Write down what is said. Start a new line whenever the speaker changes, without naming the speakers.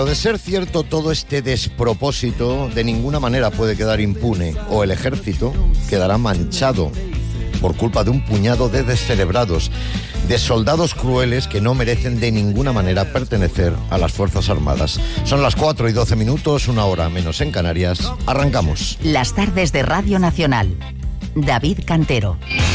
De ser cierto todo este despropósito, de ninguna manera puede quedar impune, o el ejército quedará manchado por culpa de un puñado de descerebrados, de soldados crueles que no merecen de ninguna manera pertenecer a las Fuerzas Armadas. Son las 4:12, 1 hora menos en Canarias. Arrancamos.
Las tardes de Radio Nacional. David Cantero.